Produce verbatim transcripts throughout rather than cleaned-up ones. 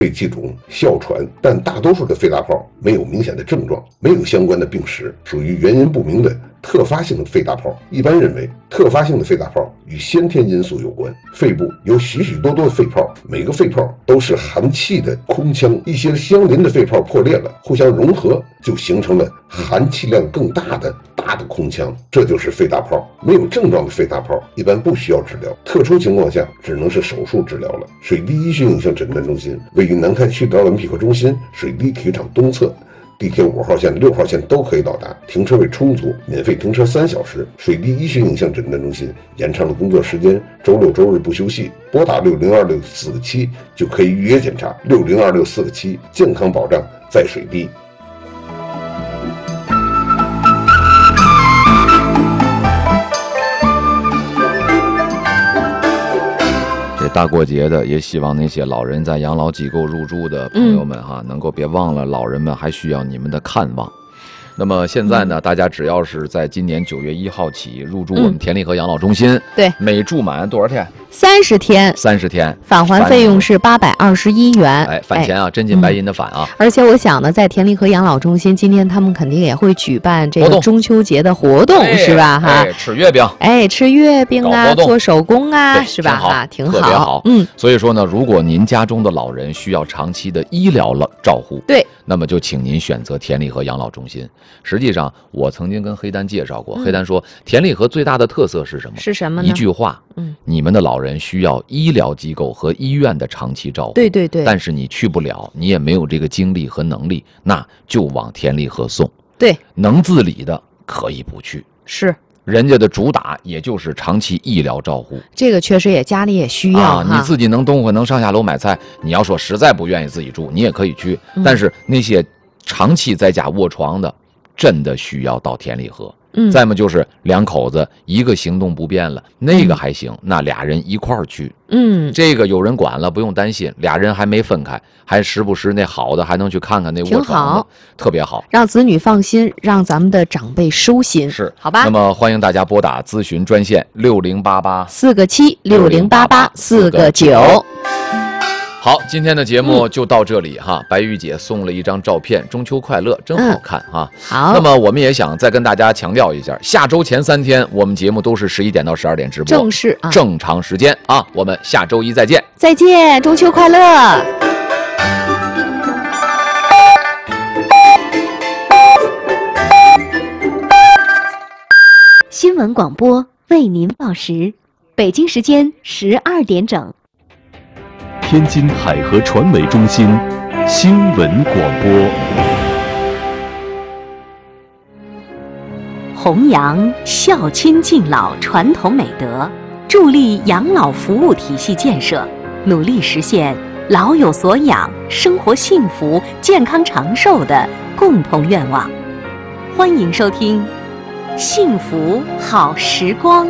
肺气肿、哮喘，但大多数的肺大泡没有明显的症状，没有相关的病史，属于原因不明的特发性肺大泡。一般认为，特发性的肺大泡与先天因素有关。肺部有许许多多的肺泡，每个肺泡都是含气的空腔，一些相邻的肺泡破裂了，互相融合，就形成了含气量更大的大的空腔，这就是肺大泡。没有症状的肺大泡一般不需要治疗，特殊情况下只能是手术治疗了。水滴医学影像诊断中心位于南开区德文皮科中心水滴体育场东侧，地铁五号线、六号线都可以到达，停车位充足，免费停车三小时。水滴医学影像诊断中心延长了工作时间，周六周日不休息。拨打六零二六四个七就可以预约检查，六零二六四个七，健康保障在水滴。 大过节的，也希望那些老人在养老机构入住的朋友们哈，嗯、能够别忘了，老人们还需要你们的看望。那么现在呢，嗯、大家只要是在今年九月一号起入住我们田立和养老中心，嗯、 对， 每住满多少天？ 三十天， 三十天， 返还费用是八百二十一元。 哎，返钱啊，真金白银的返啊！ 而且我想呢，在田立和养老中心，今天他们肯定也会举办这个中秋节的活动，是吧？哈， 吃月饼， 哎，吃月饼啊，做手工啊，是吧？哈，挺好， 特别好。嗯，所以说呢，如果您家中的老人需要长期的医疗了照护， 对， 那么就请您选择田立和养老中心。实际上，我曾经跟黑丹介绍过，黑丹说，田立和最大的特色是什么？ 是什么呢？ 一句话，嗯，你们的老人需要医疗机构和医院的长期照顾， 对对对， 但是你去不了，你也没有这个精力和能力，那就往田立和送。 对， 能自理的可以不去， 是人家的主打也就是长期医疗照护， 这个确实也家里也需要啊。你自己能动活，能上下楼买菜，你要说实在不愿意自己住，你也可以去，嗯、但是那些长期在家卧床的，真的需要到田立和。嗯，再么就是两口子一个行动不便了，那个还行，嗯、那俩人一块儿去，嗯，这个有人管了，不用担心，俩人还没分开，还时不时那好的还能去看看那卧床的，特别好， 让子女放心，让咱们的长辈舒心， 是好吧？ 那么欢迎大家拨打咨询专线六零八八四个七六零八八四个九。 好，今天的节目就到这里哈。白玉姐送了一张照片，中秋快乐，真好看哈。 嗯、好， 那么我们也想再跟大家强调一下，下周前三天我们节目都是十一点到十二点直播， 正式啊， 正常时间啊。我们下周一再见， 再见，中秋快乐。 新闻广播为您报时，北京时间十二点整。 天津海河传媒中心新闻广播， 弘扬孝亲敬老传统美德，助力养老服务体系建设，努力实现老有所养、生活幸福、健康长寿的共同愿望。欢迎收听《幸福好时光》。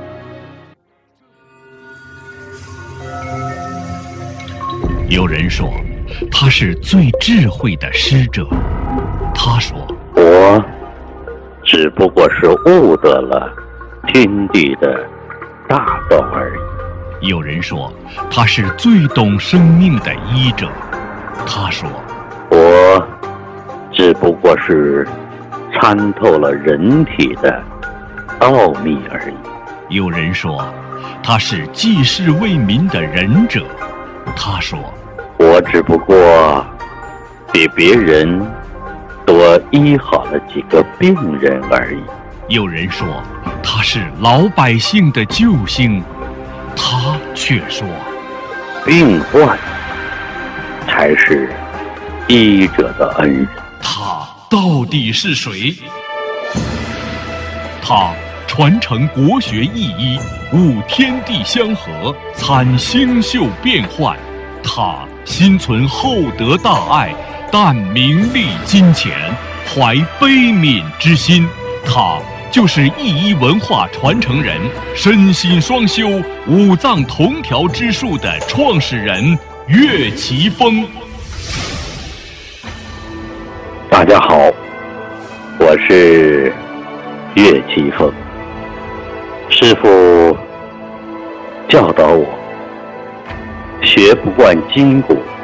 有人说，他是最智慧的师者。他说， 我只不过是悟得了天地的大道而已。 有人说，他是最懂生命的医者。他说， 我只不过是参透了人体的奥秘而已。 有人说，他是济世为民的仁者。他说， 我只不过比别人多医好了几个病人而已。 有人说他是老百姓的救星，他却说， 病患才是医者的恩人。 他到底是谁？他传承国学意义，悟天地相合，参星宿变幻。他心存厚德大爱，淡名利金钱，怀悲悯之心。他就是义医文化传承人，身心双修，五脏同调之术的创始人岳奇峰。 大家好，我是岳奇峰。师父教导我，学不惯筋骨，